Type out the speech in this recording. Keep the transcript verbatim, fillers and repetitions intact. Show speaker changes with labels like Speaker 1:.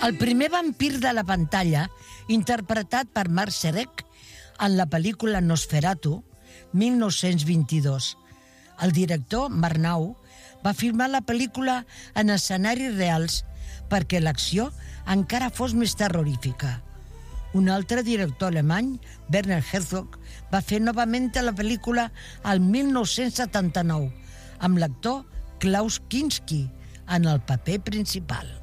Speaker 1: El primer vampir de la pantalla, interpretat per Marc Shrek en la pel·lícula Nosferatu, mil nou-cents vint-i-dos. El director, Murnau, va filmar la pel·lícula en escenaris reals perquè l'acció encara fos més terrorífica. Un altre director alemany, Werner Herzog, va fer novament la pel·lícula el mil nou-cents setanta-nou amb l'actor Klaus Kinski en el paper principal.